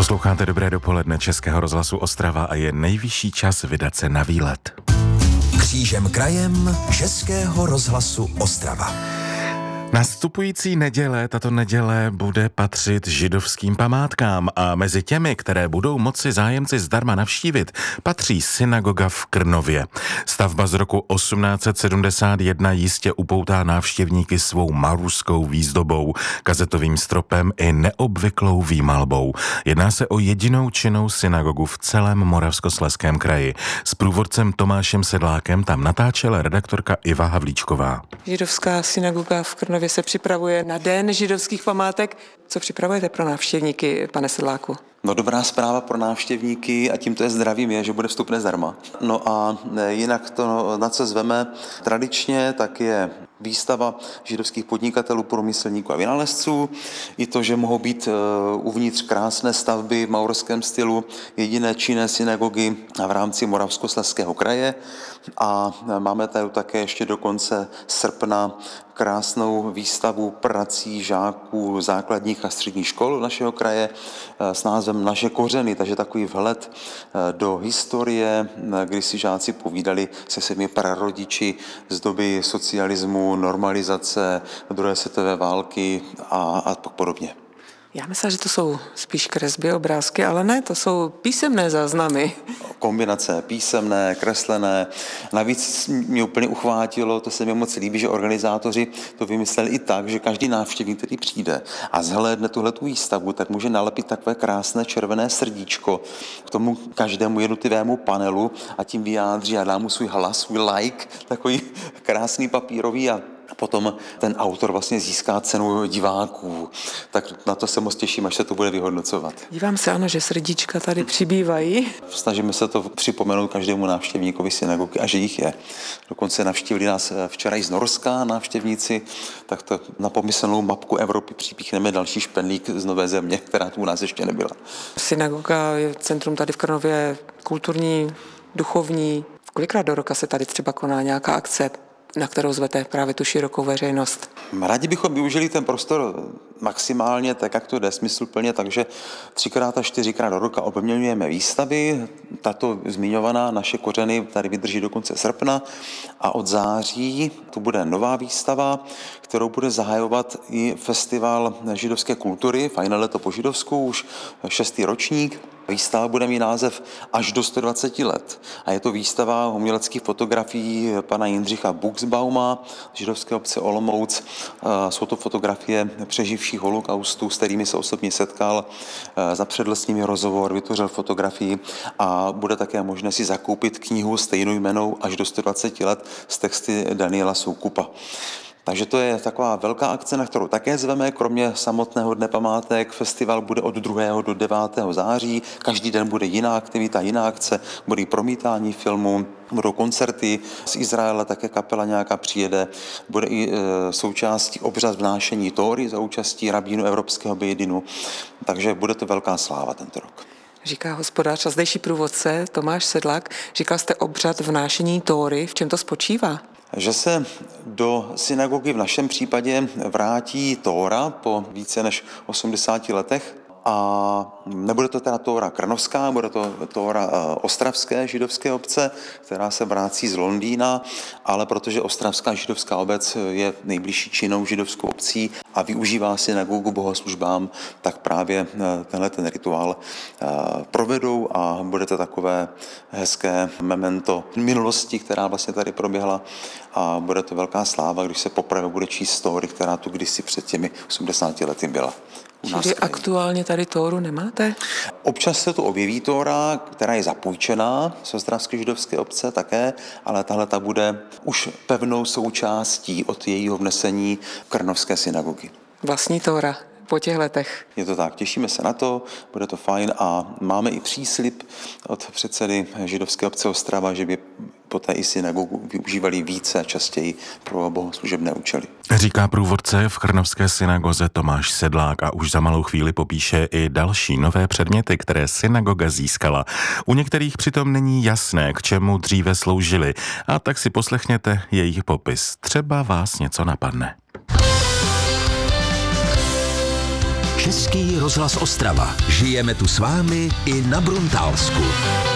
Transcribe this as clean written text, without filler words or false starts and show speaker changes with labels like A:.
A: Posloucháte Dobré dopoledne Českého rozhlasu Ostrava a je nejvyšší čas vydat se na výlet.
B: Křížem krajem Českého rozhlasu Ostrava.
A: Nastupující neděle, tato neděle bude patřit židovským památkám a mezi těmi, které budou moci zájemci zdarma navštívit, patří synagoga v Krnově. Stavba z roku 1871 jistě upoutá návštěvníky svou maruskou výzdobou, kazetovým stropem i neobvyklou výmalbou. Jedná se o jedinou činnou synagogu v celém Moravskoslezském kraji. S průvodcem Tomášem Sedlákem tam natáčela redaktorka Iva Havlíčková.
C: Židovská synagoga v Krnově se připravuje na Den židovských památek. Co připravujete pro návštěvníky, pane Sedláku?
D: No, dobrá zpráva pro návštěvníky, a tímto je zdravím, je, že bude vstupné zdarma. No a jinak to, na co zveme tradičně, tak je výstava židovských podnikatelů, průmyslníků a vynálezců. I to, že mohou být uvnitř krásné stavby v maurském stylu, jediné činné synagogy v rámci Moravskoslezského kraje. A máme tady také ještě do konce srpna krásnou výstavu prací žáků základních a středních škol našeho kraje s názvem Naše kořeny, takže takový vhled do historie, kdy si žáci povídali se svými prarodiči z doby socialismu, normalizace, druhé světové války a podobně.
C: Já myslím, že to jsou spíš kresby, obrázky, ale ne, to jsou písemné záznamy.
D: Kombinace písemné, kreslené. Navíc mě úplně uchvátilo, to se mi moc líbí, že organizátoři to vymysleli i tak, že každý návštěvník, který přijde a zhlédne tuhletu výstavu, tak může nalepit takové krásné červené srdíčko k tomu každému jednotlivému panelu a tím vyjádří a dá mu svůj hlas, svůj like, takový krásný papírový a potom ten autor vlastně získá cenu diváků. Tak na to se moc těším, až se to bude vyhodnocovat.
C: Dívám se, ano, že srdíčka tady přibývají.
D: Snažíme se to připomenout každému návštěvníkovi synagogy a že jich je. Dokonce navštívili nás včera i z Norska návštěvníci, tak to na pomyslnou mapku Evropy připíchneme další špendlík z Nové Země, která tu u nás ještě nebyla.
C: Synagoga je centrum tady v Krnově kulturní, duchovní. Kolikrát do roka se tady třeba koná nějaká akce, na kterou zvete právě tu širokou veřejnost?
D: Rádi bychom využili ten prostor maximálně, tak jak to jde smysluplně, takže 3x a 4x do roka obměňujeme výstavy. Tato zmiňovaná Naše kořeny tady vydrží do konce srpna a od září tu bude nová výstava, kterou bude zahajovat i Festival židovské kultury, Fajné léto po židovsku, už 6. ročník. Výstava bude mít název Až do 120 let a je to výstava uměleckých fotografií pana Jindřicha Buxbauma, židovské obce Olomouc. Jsou to fotografie přeživších holokaustu, s kterými se osobně setkal, zapředl s nimi rozhovor, vytvořil fotografii a bude také možné si zakoupit knihu stejnojmennou Až do 120 let s texty Daniela Soukupa. Takže to je taková velká akce, na kterou také zveme, kromě samotného Dne památek. Festival bude od 2. do 9. září, každý den bude jiná aktivita, jiná akce, bude i promítání filmu, budou koncerty z Izraele, také kapela nějaká přijede, bude i součástí obřad vnášení Tóry za účastí rabínu Evropského bejedinu, takže bude to velká sláva tento rok.
C: Říká hospodář a zdejší průvodce Tomáš Sedlák. Říkal jste obřad vnášení Tóry, v čem to spočívá?
D: Že se do synagogy v našem případě vrátí Tóra po více než 80 letech. A nebude to teda Tóra krnovská, bude to Tóra ostravské židovské obce, která se vrací z Londýna, ale protože ostravská židovská obec je nejbližší činnou židovskou obcí a využívá synagogu bohoslužbám, tak právě tenhle ten rituál provedou a bude to takové hezké memento minulosti, která vlastně tady proběhla a bude to velká sláva, když se poprvé bude číst Tóry, která tu kdysi před těmi 80 lety byla.
C: Čili aktuálně tady Tóru nemáte?
D: Občas se tu objeví Tóra, která je zapůjčená z ostravské židovské obce také, ale tahle ta bude už pevnou součástí od jejího vnesení krnovské synagogy.
C: Vlastní Tóra po těch letech.
D: Je to tak, těšíme se na to, bude to fajn a máme i příslib od předsedy židovské obce Ostrava, že by poté i synagogu využívali více a častěji pro bohoslužebné účely.
A: Říká průvodce v krnovské synagoze Tomáš Sedlák a už za malou chvíli popíše i další nové předměty, které synagoga získala. U některých přitom není jasné, k čemu dříve sloužily, a tak si poslechněte jejich popis. Třeba vás něco napadne.
B: Český rozhlas Ostrava. Žijeme tu s vámi i na Bruntálsku.